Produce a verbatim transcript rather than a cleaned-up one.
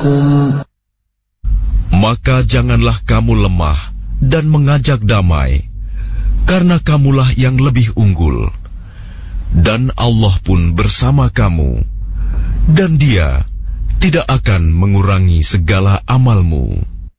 لكم. Maka janganlah kamu lemah dan mengajak damai, karena kamulah yang lebih unggul. Dan Allah pun bersama kamu, dan Dia tidak akan mengurangi segala amalmu.